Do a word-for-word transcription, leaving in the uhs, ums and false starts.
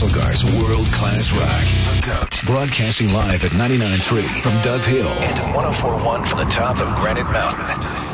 Castlegar's world-class rock. The GOAT. Broadcasting live at ninety-nine point three from Dove Hill and one oh four point one from the top of Granite Mountain.